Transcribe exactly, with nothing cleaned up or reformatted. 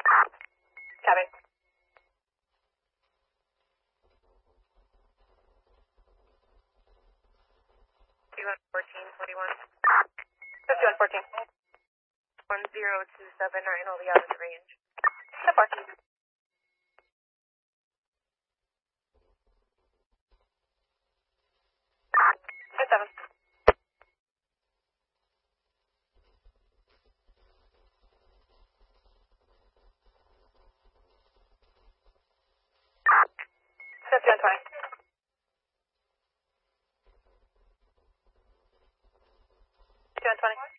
Copy. fifty-one fourteen twenty-one. fifty-one fourteen. one zero two seven nine, I'll be out of the range. So far. Hit seven. fifty-one twenty. fifty-one twenty.